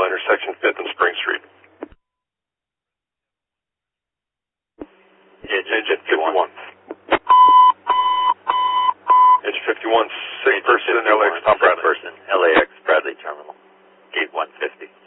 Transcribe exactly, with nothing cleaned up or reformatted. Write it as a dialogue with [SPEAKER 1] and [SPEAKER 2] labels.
[SPEAKER 1] intersection fifth and Spring Street.
[SPEAKER 2] Engine fifty-one.
[SPEAKER 1] Engine fifty-one, six person, L A X Tom Bradley.
[SPEAKER 2] Person, L A X Bradley Terminal, gate one fifty.